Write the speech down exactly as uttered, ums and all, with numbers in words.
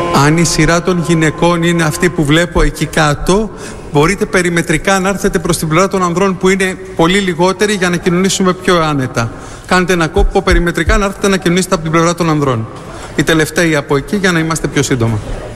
Αν η σειρά των γυναικών είναι αυτή που βλέπω εκεί κάτω, μπορείτε περιμετρικά να έρθετε προς την πλευρά των ανδρών που είναι πολύ λιγότεροι για να κοινωνήσουμε πιο άνετα. Κάντε ένα κόπο περιμετρικά να έρθετε να κοινωνήσετε από την πλευρά των ανδρών. Οι τελευταίοι από εκεί για να είμαστε πιο σύντομα.